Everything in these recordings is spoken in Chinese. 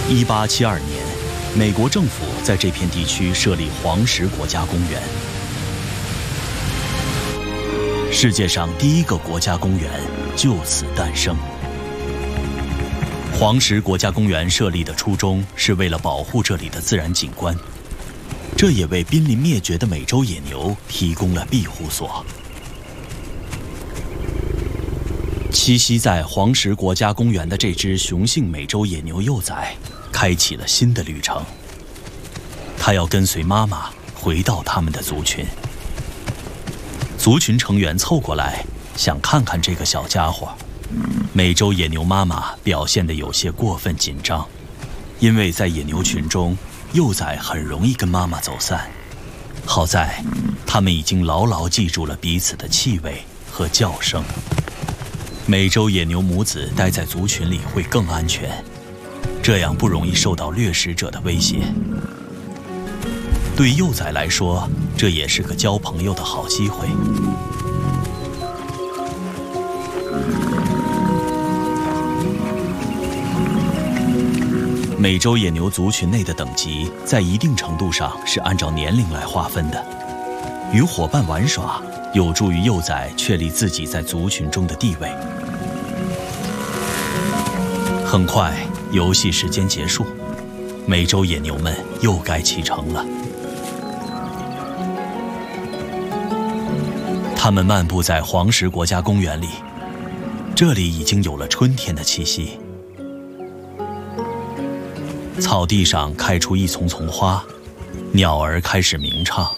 1872年，美国政府在这片地区设立黄石国家公园，世界上第一个国家公园就此诞生。黄石国家公园设立的初衷是为了保护这里的自然景观，这也为濒临灭绝的美洲野牛提供了庇护所。栖息在黄石国家公园的这只雄性美洲野牛幼崽，开启了新的旅程。它要跟随妈妈回到他们的族群。族群成员凑过来，想看看这个小家伙。美洲野牛妈妈表现得有些过分紧张，因为在野牛群中，幼崽很容易跟妈妈走散。好在，它们已经牢牢记住了彼此的气味和叫声。美洲野牛母子待在族群里会更安全，这样不容易受到掠食者的威胁。对幼崽来说，这也是个交朋友的好机会。美洲野牛族群内的等级在一定程度上是按照年龄来划分的。与伙伴玩耍有助于幼崽确立自己在族群中的地位。很快，游戏时间结束，美洲野牛们又该启程了。他们漫步在黄石国家公园里，这里已经有了春天的气息。草地上开出一丛丛花，鸟儿开始鸣唱。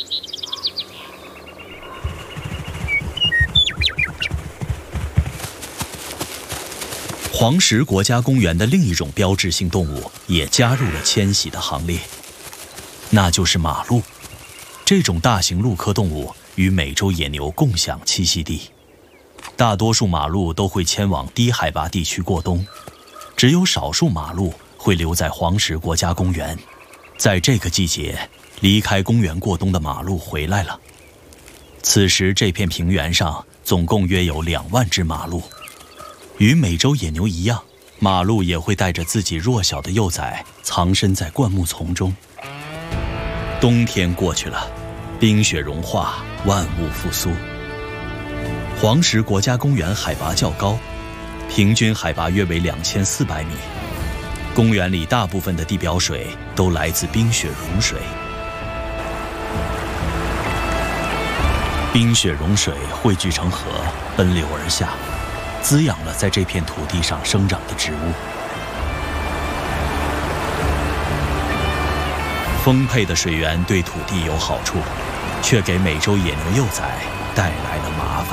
黄石国家公园的另一种标志性动物也加入了迁徙的行列，那就是马鹿。这种大型鹿科动物与美洲野牛共享栖息地，大多数马鹿都会迁往低海拔地区过冬，只有少数马鹿会留在黄石国家公园。在这个季节，离开公园过冬的马鹿回来了。此时，这片平原上总共约有2万只马鹿。与美洲野牛一样，马鹿也会带着自己弱小的幼崽藏身在灌木丛中。冬天过去了，冰雪融化，万物复苏。黄石国家公园海拔较高，平均海拔约为2400米。公园里大部分的地表水都来自冰雪融水。冰雪融水汇聚成河，奔流而下，滋养了在这片土地上生长的植物。丰沛的水源对土地有好处，却给美洲野牛幼崽带来了麻烦。